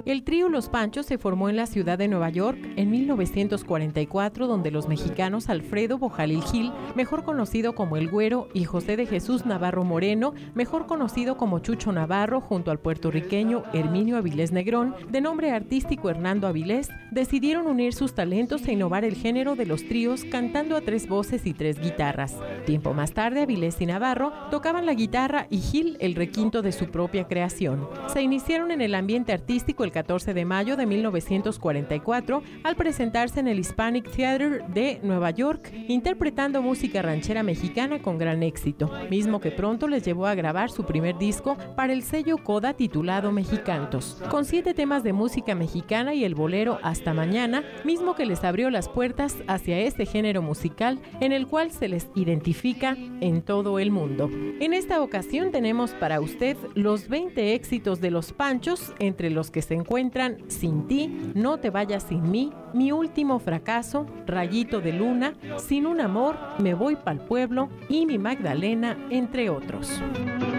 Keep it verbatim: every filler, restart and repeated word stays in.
El trío Los Panchos se formó en la ciudad de Nueva York en mil novecientos cuarenta y cuatro, donde los mexicanos Alfredo Bojalil Gil, mejor conocido como El Güero, y José de Jesús Navarro Moreno, mejor conocido como Chucho Navarro, junto al puertorriqueño Herminio Avilés Negrón, de nombre artístico Hernando Avilés, decidieron unir sus talentos e innovar el género de los tríos cantando a tres voces y tres guitarras. Tiempo más tarde, Avilés y Navarro tocaban la guitarra y Gil el requinto de su propia creación. Se iniciaron en el ambiente artístico el catorce de mayo de mil novecientos cuarenta y cuatro al presentarse en el Hispanic Theater de Nueva York, interpretando música ranchera mexicana con gran éxito, mismo que pronto les llevó a grabar su primer disco para el sello Coda titulado Mexicantos, con siete temas de música mexicana y el bolero Hasta Mañana, mismo que les abrió las puertas hacia este género musical en el cual se les identifica en todo el mundo. En esta ocasión tenemos para usted los veinte éxitos de Los Panchos, entre los que se encuentran Sin Ti, No Te Vayas Sin Mí, Mi Último Fracaso, Rayito de Luna, Sin Un Amor, Me Voy Pa'l Pueblo y Mi Magdalena, entre otros.